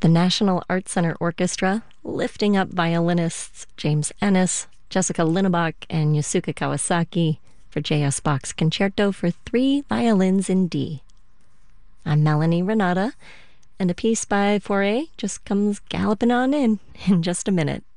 The National Art Center Orchestra, lifting up violinists James Ennis, Jessica Linnebach, and Yasuka Kawasaki for J.S. Bach's Concerto for Three Violins in D. I'm Melanie Renata, and a piece by Fauré just comes galloping on in just a minute.